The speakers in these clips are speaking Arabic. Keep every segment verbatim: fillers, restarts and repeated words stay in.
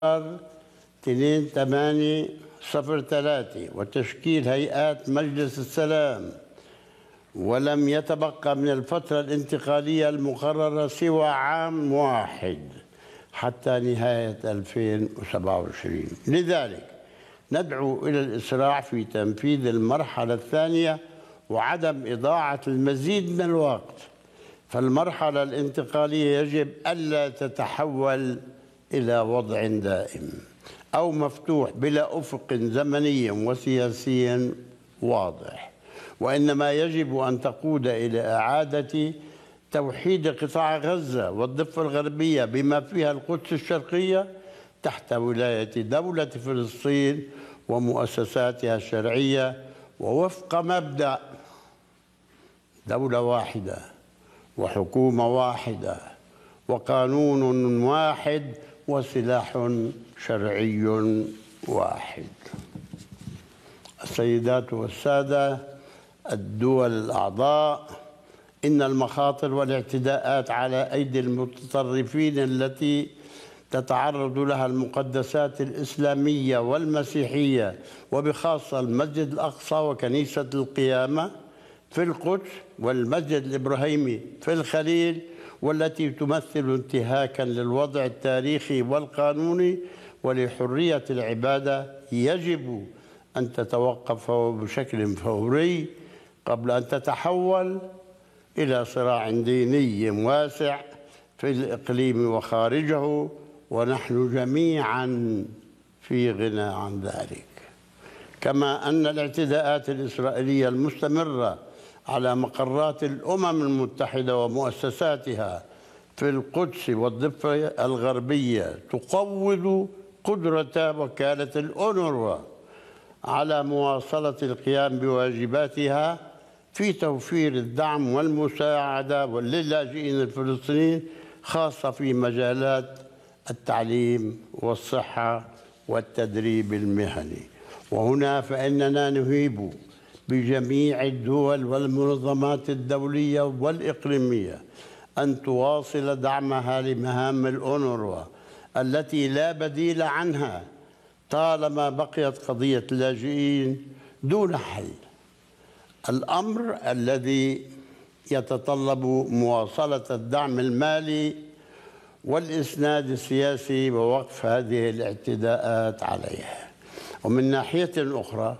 اثنين ثمانية صفر ثلاثة وتشكيل هيئات مجلس السلام، ولم يتبقى من الفترة الانتقالية المقررة سوى عام واحد حتى نهاية ألفين وسبعة وعشرين. لذلك ندعو إلى الإسراع في تنفيذ المرحلة الثانية وعدم إضاعة المزيد من الوقت، فالمرحلة الانتقالية يجب ألا تتحول إلى وضع دائم أو مفتوح بلا أفق زمني وسياسي واضح، وإنما يجب أن تقود إلى إعادة توحيد قطاع غزة والضفة الغربية بما فيها القدس الشرقية تحت ولاية دولة فلسطين ومؤسساتها الشرعية، ووفق مبدأ دولة واحدة وحكومة واحدة وقانون واحد وسلاح شرعي واحد. السيدات والسادة الدول الأعضاء، إن المخاطر والاعتداءات على أيدي المتطرفين التي تتعرض لها المقدسات الإسلامية والمسيحية وبخاصة المسجد الأقصى وكنيسة القيامة في القدس والمسجد الإبراهيمي في الخليل، والتي تمثل انتهاكا للوضع التاريخي والقانوني ولحرية العبادة، يجب أن تتوقف بشكل فوري قبل أن تتحول إلى صراع ديني واسع في الإقليم وخارجه، ونحن جميعا في غنى عن ذلك. كما أن الاعتداءات الإسرائيلية المستمرة على مقرات الأمم المتحدة ومؤسساتها في القدس والضفة الغربية تقوض قدرة وكالة الأونروا على مواصلة القيام بواجباتها في توفير الدعم والمساعدة للاجئين الفلسطينيين، خاصة في مجالات التعليم والصحة والتدريب المهني. وهنا فإننا نهيب بجميع الدول والمنظمات الدولية والإقليمية أن تواصل دعمها لمهام الأونروا التي لا بديل عنها طالما بقيت قضية اللاجئين دون حل، الأمر الذي يتطلب مواصلة الدعم المالي والإسناد السياسي ووقف هذه الاعتداءات عليها. ومن ناحية أخرى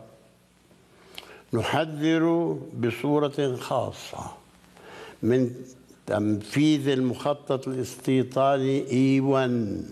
نحذر بصورة خاصة من تنفيذ المخطط الاستيطاني إي واحد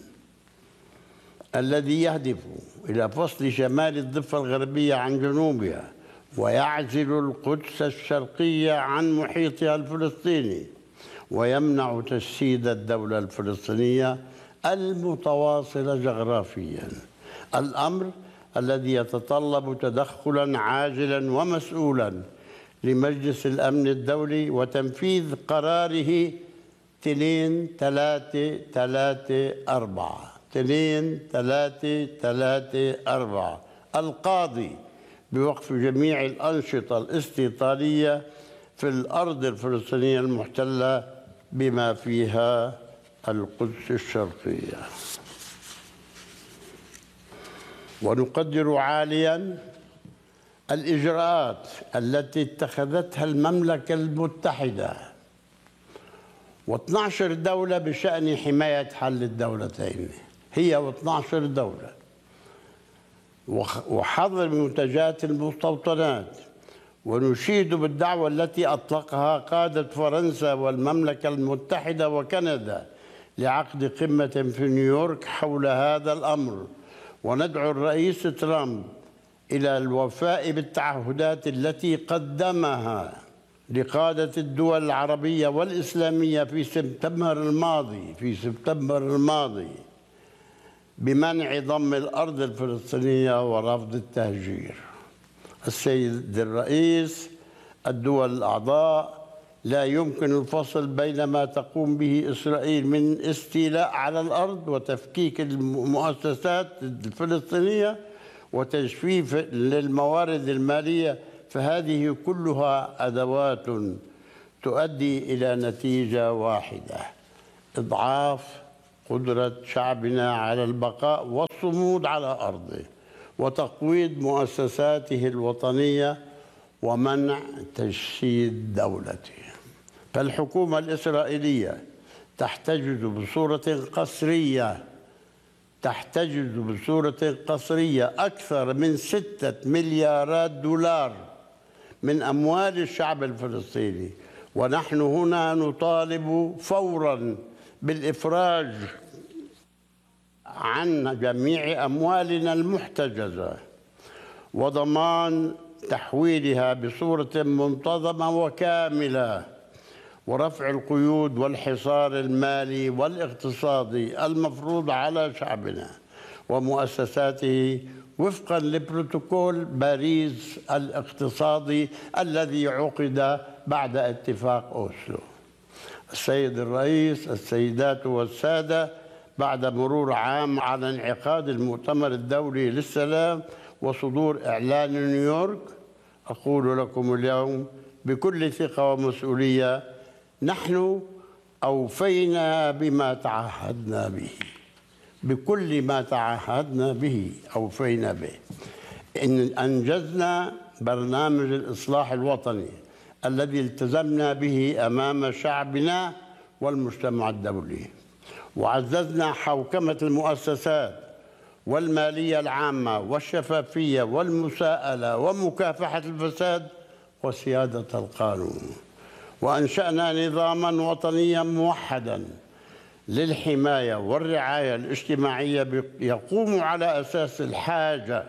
الذي يهدف إلى فصل شمال الضفة الغربية عن جنوبها ويعزل القدس الشرقية عن محيطها الفلسطيني ويمنع تجسيد الدولة الفلسطينية المتواصلة جغرافيا، الأمر الذي يتطلب تدخلا عاجلا ومسؤولا لمجلس الأمن الدولي وتنفيذ قراره اثنين ثلاثة ثلاثة أربعة اثنين ثلاثة ثلاثة أربعة القاضي بوقف جميع الأنشطة الاستيطانية في الأرض الفلسطينية المحتلة بما فيها القدس الشرقية. ونقدر عاليا الإجراءات التي اتخذتها المملكة المتحدة واثني عشر دولة بشأن حماية حل الدولتين، هي واثني عشر دولة، وحظر منتجات المستوطنات. ونشيد بالدعوة التي أطلقها قادة فرنسا والمملكة المتحدة وكندا لعقد قمة في نيويورك حول هذا الأمر، وندعو الرئيس ترامب إلى الوفاء بالتعهدات التي قدمها لقادة الدول العربية والإسلامية في سبتمبر الماضي في سبتمبر الماضي بمنع ضم الأرض الفلسطينية ورفض التهجير. السيد الرئيس، الدول الأعضاء لا يمكن الفصل بين ما تقوم به إسرائيل من استيلاء على الأرض وتفكيك المؤسسات الفلسطينية وتجفيف للموارد المالية، فهذه كلها أدوات تؤدي إلى نتيجة واحدة: إضعاف قدرة شعبنا على البقاء والصمود على أرضه وتقويض مؤسساته الوطنية ومنع تجسيد دولته. فالحكومة الإسرائيلية تحتجز بصورة قسرية تحتجز بصورة قسرية أكثر من ستة مليارات دولار من أموال الشعب الفلسطيني، ونحن هنا نطالب فوراً بالإفراج عن جميع أموالنا المحتجزة وضمان تحويلها بصورة منتظمة وكاملة، ورفع القيود والحصار المالي والاقتصادي المفروض على شعبنا ومؤسساته وفقا لبروتوكول باريس الاقتصادي الذي عقد بعد اتفاق أوسلو. السيد الرئيس، السيدات والسادة، بعد مرور عام على انعقاد المؤتمر الدولي للسلام وصدور إعلان نيويورك، أقول لكم اليوم بكل ثقة ومسؤولية: نحن أوفينا بما تعهدنا به، بكل ما تعهدنا به أوفينا به. إن أنجزنا برنامج الإصلاح الوطني الذي التزمنا به أمام شعبنا والمجتمع الدولي، وعززنا حوكمة المؤسسات والمالية العامة والشفافية والمساءلة ومكافحة الفساد وسيادة القانون، وأنشأنا نظاماً وطنياً موحداً للحماية والرعاية الاجتماعية يقوم على أساس الحاجة،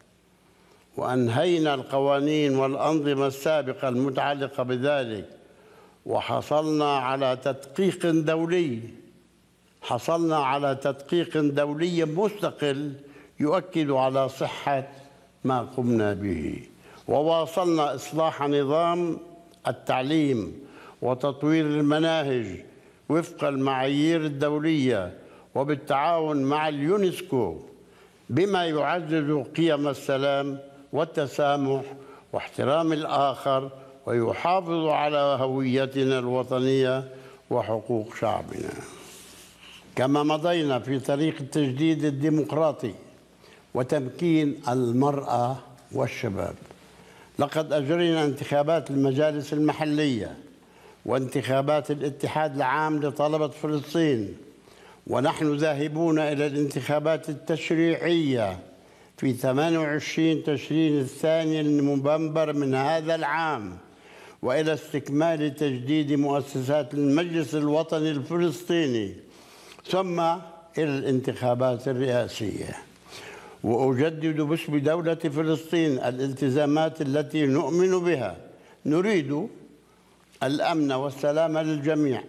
وأنهينا القوانين والأنظمة السابقة المتعلقة بذلك، وحصلنا على تدقيق دولي حصلنا على تدقيق دولي مستقل يؤكد على صحة ما قمنا به، وواصلنا إصلاح نظام التعليم وتطوير المناهج وفق المعايير الدولية وبالتعاون مع اليونسكو، بما يعزز قيم السلام والتسامح واحترام الآخر ويحافظ على هويتنا الوطنية وحقوق شعبنا. كما مضينا في طريق التجديد الديمقراطي وتمكين المرأة والشباب، لقد أجرينا انتخابات المجالس المحلية وانتخابات الاتحاد العام لطلبة فلسطين، ونحن ذاهبون إلى الانتخابات التشريعية في ثمانية وعشرين تشرين الثاني نوفمبر من هذا العام، وإلى استكمال تجديد مؤسسات المجلس الوطني الفلسطيني، ثم إلى الانتخابات الرئاسية. وأجدد باسم دولة فلسطين الالتزامات التي نؤمن بها. نريد الأمن والسلام للجميع،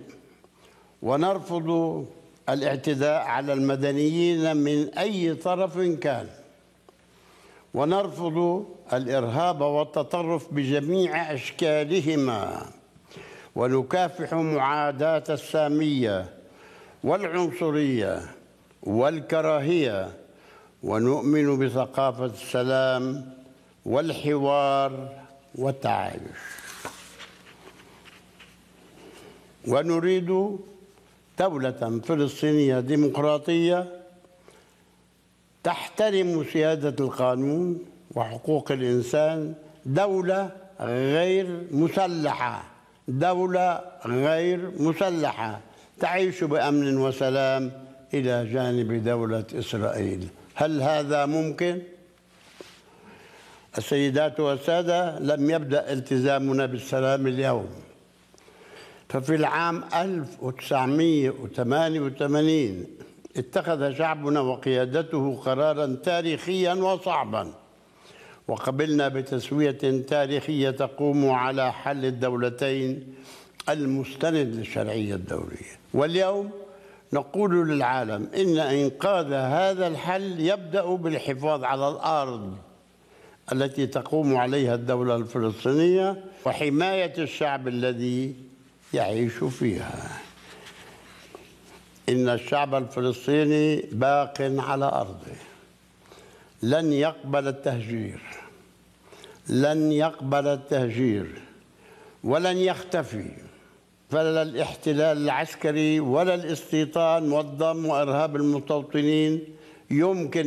ونرفض الاعتداء على المدنيين من أي طرف كان، ونرفض الإرهاب والتطرف بجميع أشكالهما، ونكافح معاداة السامية والعنصرية والكراهية، ونؤمن بثقافة السلام والحوار والتعايش. ونريد دولة فلسطينية ديمقراطية تحترم سيادة القانون وحقوق الإنسان، دولة غير مسلحة دولة غير مسلحة تعيش بأمن وسلام إلى جانب دولة إسرائيل. هل هذا ممكن؟ السيدات والسادة، لم يبدأ التزامنا بالسلام اليوم، ففي العام ألف وتسعمئة وثمانية وثمانين اتخذ شعبنا وقيادته قراراً تاريخياً وصعباً، وقبلنا بتسوية تاريخية تقوم على حل الدولتين المستند للشرعية الدولية. واليوم نقول للعالم إن إنقاذ هذا الحل يبدأ بالحفاظ على الأرض التي تقوم عليها الدولة الفلسطينية وحماية الشعب الذي يعيش فيها. إن الشعب الفلسطيني باق على أرضه، لن يقبل التهجير لن يقبل التهجير ولن يختفي فلا الاحتلال العسكري ولا الاستيطان والضم وإرهاب المستوطنين يمكن